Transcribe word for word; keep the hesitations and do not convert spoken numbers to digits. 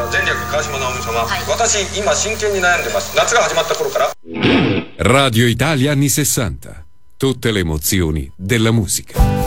前略川島直美様、はい、私今真剣に悩んでます。夏が始まった頃から。 Radio Italia anni sessanta, tutte le emozioni della musica.